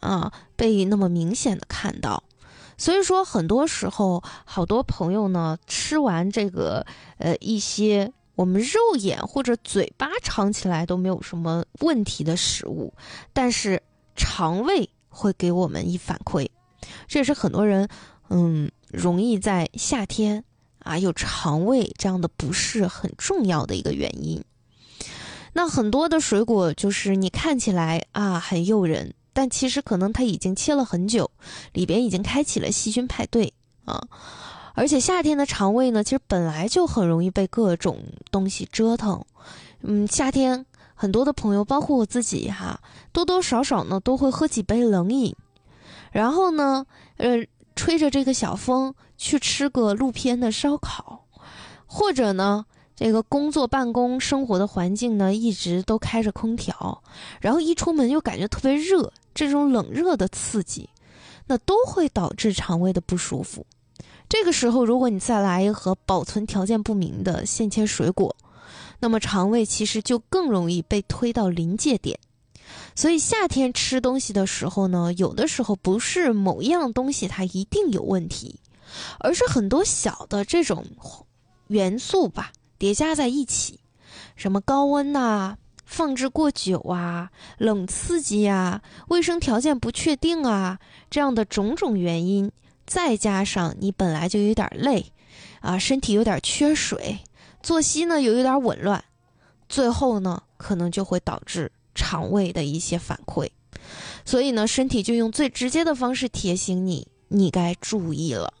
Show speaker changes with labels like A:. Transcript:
A: 被那么明显的看到。所以说很多时候好多朋友呢吃完这个一些我们肉眼或者嘴巴尝起来都没有什么问题的食物，但是肠胃会给我们以反馈。这也是很多人容易在夏天有肠胃这样的不适很重要的一个原因。那很多的水果就是你看起来很诱人，但其实可能它已经切了很久，里边已经开启了细菌派对而且夏天的肠胃呢，其实本来就很容易被各种东西折腾。夏天很多的朋友，包括我自己多多少少呢都会喝几杯冷饮，然后呢吹着这个小风去吃个路边的烧烤，或者呢这个工作办公生活的环境呢一直都开着空调，然后一出门又感觉特别热，这种冷热的刺激，那都会导致肠胃的不舒服。这个时候如果你再来一盒保存条件不明的现切水果，那么肠胃其实就更容易被推到临界点。所以夏天吃东西的时候呢，有的时候不是某一样东西它一定有问题，而是很多小的这种元素吧叠加在一起，什么高温放置过久冷刺激卫生条件不确定这样的种种原因，再加上你本来就有点累身体有点缺水，作息呢有点紊乱，最后呢可能就会导致肠胃的一些反馈。所以呢身体就用最直接的方式提醒你，你该注意了。